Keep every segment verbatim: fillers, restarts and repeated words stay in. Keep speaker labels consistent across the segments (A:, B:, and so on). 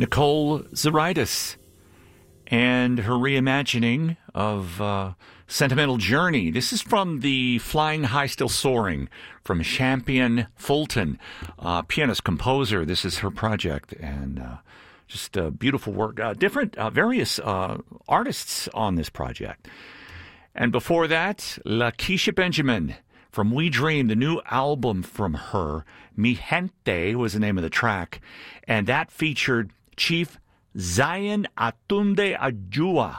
A: Nicole Zaritis and her reimagining of uh, Sentimental Journey. This is from the Flying High Still Soaring from Champion Fulton, uh, pianist composer. This is her project, and uh, just uh, beautiful work. Uh, different, uh, various uh, artists on this project. And before that, Lakeisha Benjamin from We Dream, the new album from her. Mi Gente was the name of the track, and that featured Chief Zion Atunde Ajua.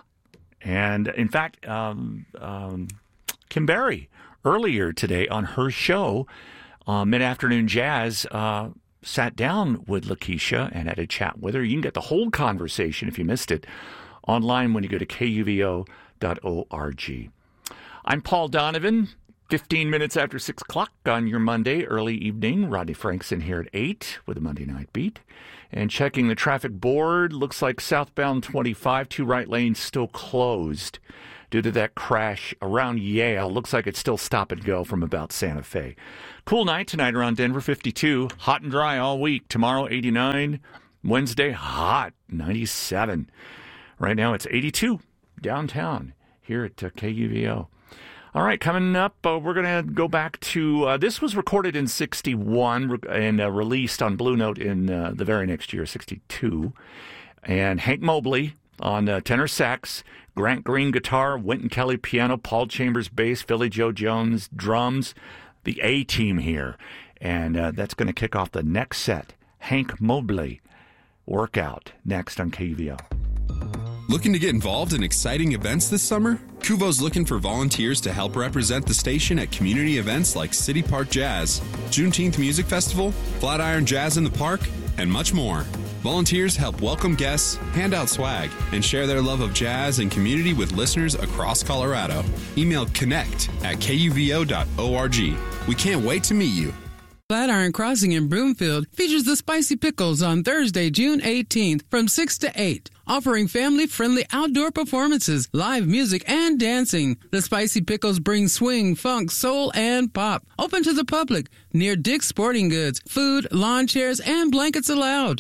A: And in fact, um, um, Kim Berry, earlier today on her show, uh, Mid-Afternoon Jazz, uh, sat down with Lakeisha and had a chat with her. You can get the whole conversation if you missed it online when you go to K U V O dot org. I'm Paul Donovan. fifteen minutes after six o'clock on your Monday early evening. Rodney Frankson here at eight with the Monday Night Beat. And checking the traffic board, looks like southbound twenty-five, two right lanes still closed due to that crash around Yale. Looks like it's still stop and go from about Santa Fe. Cool night tonight around Denver, fifty-two. Hot and dry all week. Tomorrow, eighty-nine. Wednesday, hot, ninety-seven. Right now, it's eighty-two downtown here at uh, K U V O. All right, coming up, uh, we're going to go back to, uh, this was recorded in sixty-one re- and uh, released on Blue Note in uh, the very next year, sixty-two. And Hank Mobley on uh, tenor sax, Grant Green guitar, Wynton Kelly piano, Paul Chambers bass, Philly Joe Jones drums, the A-team here. And uh, that's going to kick off the next set. Hank Mobley, Workout, next on K U V O.
B: Looking to get involved in exciting events this summer? Kuvo's looking for volunteers to help represent the station at community events like City Park Jazz, Juneteenth Music Festival, Flatiron Jazz in the Park, and much more. Volunteers help welcome guests, hand out swag, and share their love of jazz and community with listeners across Colorado. Email connect at K U V O dot org. We can't wait to meet you.
C: Flatiron Crossing in Broomfield features the Spicy Pickles on Thursday, June eighteenth from six to eight, offering family-friendly outdoor performances, live music, and dancing. The Spicy Pickles bring swing, funk, soul, and pop. Open to the public near Dick's Sporting Goods. Food, lawn chairs, and blankets allowed.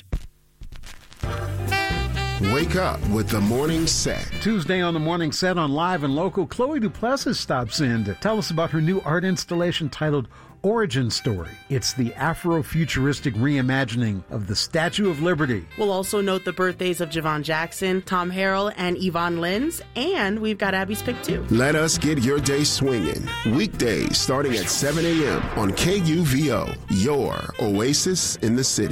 D: Wake up with the Morning Set.
E: Tuesday on the Morning Set on Live and Local, Chloe Duplessis stops in to tell us about her new art installation titled Origin Story. It's the Afro-futuristic reimagining of the Statue of Liberty.
F: We'll also note the birthdays of Javon Jackson, Tom Harrell, and Yvonne Lins, and we've got Abby's pick too.
D: Let us get your day swinging. Weekdays starting at seven a.m. on K U V O, your oasis in the city.